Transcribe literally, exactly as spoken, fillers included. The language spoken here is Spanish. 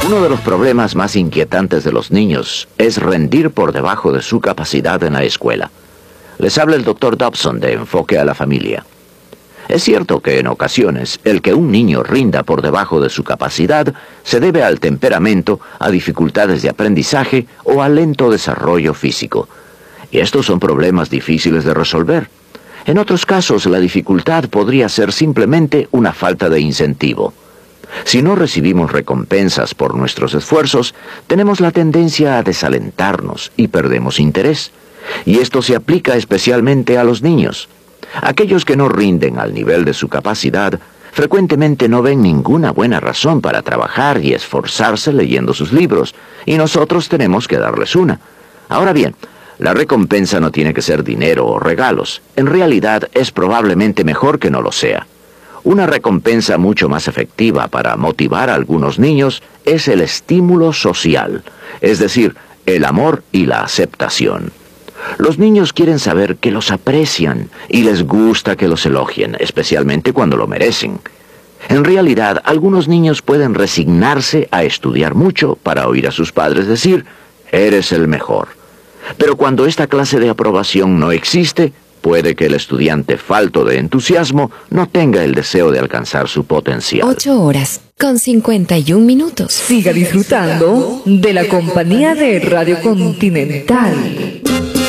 Uno de los problemas más inquietantes de los niños es rendir por debajo de su capacidad en la escuela. Les habla el doctor Dobson de Enfoque a la Familia. Es cierto que en ocasiones el que un niño rinda por debajo de su capacidad se debe al temperamento, a dificultades de aprendizaje o al lento desarrollo físico. Y estos son problemas difíciles de resolver. En otros casos, la dificultad podría ser simplemente una falta de incentivo. Si no recibimos recompensas por nuestros esfuerzos, tenemos la tendencia a desalentarnos y perdemos interés. Y esto se aplica especialmente a los niños. Aquellos que no rinden al nivel de su capacidad, frecuentemente no ven ninguna buena razón para trabajar y esforzarse leyendo sus libros, y nosotros tenemos que darles una. Ahora bien, la recompensa no tiene que ser dinero o regalos. En realidad, es probablemente mejor que no lo sea. Una recompensa mucho más efectiva para motivar a algunos niños es el estímulo social, es decir, el amor y la aceptación. Los niños quieren saber que los aprecian y les gusta que los elogien, especialmente cuando lo merecen. En realidad, algunos niños pueden resignarse a estudiar mucho para oír a sus padres decir, «Eres el mejor». Pero cuando esta clase de aprobación no existe, puede que el estudiante falto de entusiasmo no tenga el deseo de alcanzar su potencial. Ocho horas con cincuenta y un minutos. Siga disfrutando de la compañía de Radio Continental.